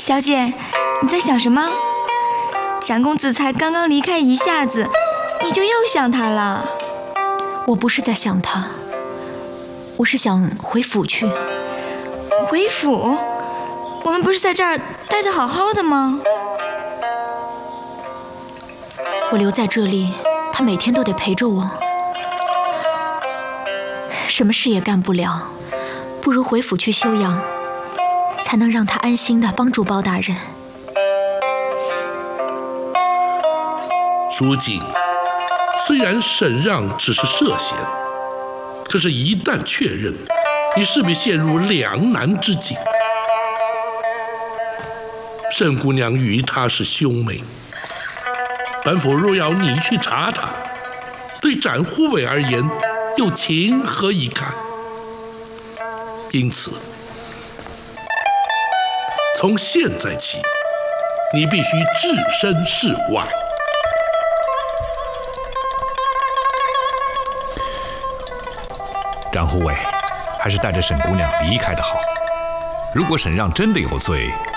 小姐，你在想什么？展公子才刚刚离开一下子，你就又想他了？ 我不是在想他，我是想回府去。 回府？我们不是在这儿待得好好的吗？ 我留在这里，他每天都得陪着我，什么事也干不了，不如回府去休养，才能让他安心地帮助包大人。 淑锦，虽然沈让只是涉嫌，可是一旦确认，你势必陷入两难之境。沈姑娘与他是兄妹，本府若要你去查他，对展护卫而言又情何以堪？因此，从现在起，你必须置身事外。 展护卫，还是带着沈姑娘离开的好。如果沈让真的有罪，